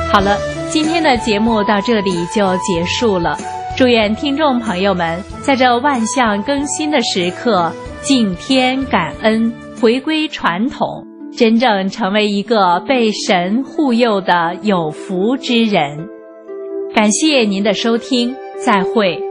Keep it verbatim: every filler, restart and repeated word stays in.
好了，今天的节目到这里就结束了。祝愿听众朋友们在这万象更新的时刻，敬天感恩，回归传统，真正成为一个被神护佑的有福之人。感谢您的收听，再会。